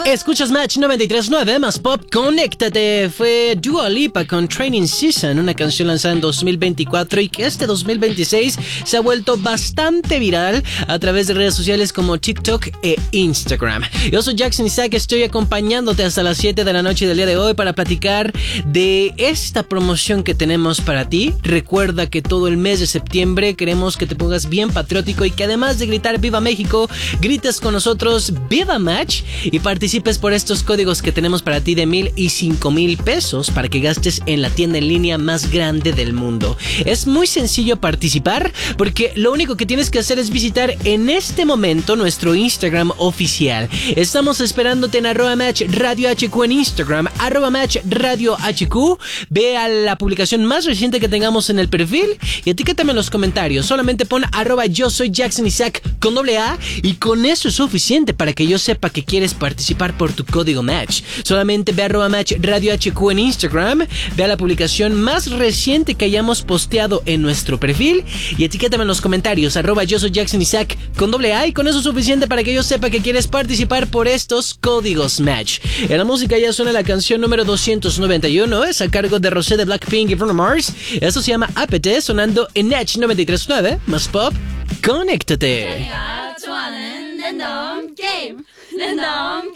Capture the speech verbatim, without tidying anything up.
Escuchas Match noventa y tres punto nueve más Pop, conéctate. Fue Dua Lipa con Training Season, una canción lanzada en dos mil veinticuatro y que este dos mil veintiséis se ha vuelto bastante viral a través de redes sociales como TikTok e Instagram. Yo soy Jackson Isaac, estoy acompañándote hasta las siete de la noche del día de hoy para platicar de esta promoción que tenemos para ti. Recuerda que todo el mes de septiembre queremos que te pongas bien patriótico y que además de gritar Viva México, grites con nosotros Viva Match y participes por estos códigos que tenemos para ti de mil y cinco mil pesos para que gastes en la tienda en línea más grande del mundo. Es muy sencillo participar porque lo único que tienes que hacer es visitar en este momento nuestro Instagram oficial. Estamos esperándote en arroba match radio hq en Instagram, arroba match radio hq. Ve a la publicación más reciente que tengamos en el perfil y etiquétame en los comentarios. Solamente pon arroba yo soy Jackson Isaac con doble A y con eso es suficiente para que yo sepa que quieres participar por tu código Match. Solamente ve a arroba match radio hq en Instagram, ve a la publicación más reciente que hayamos posteado en nuestro perfil y etiquétame en los comentarios arroba yo soy Jackson Isaac con doble A y con eso es suficiente para que yo sepa que quieres participar por estos códigos Match. En la música ya suena la canción número doscientos noventa y uno, es a cargo de Rosé de Blackpink y Bruno Mars. Esto se llama Apete, sonando en Match noventa y tres punto nueve más Pop, conéctate. 좋아하는 랜덤 게임 랜덤